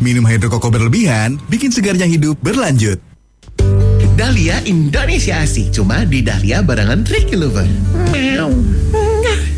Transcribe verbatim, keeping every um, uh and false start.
Minum Hydro Koko berlebihan bikin segarnya hidup berlanjut. Dahlia Indonesia Asik, cuma di Dahlia Barangan Tricky Lover. Meow.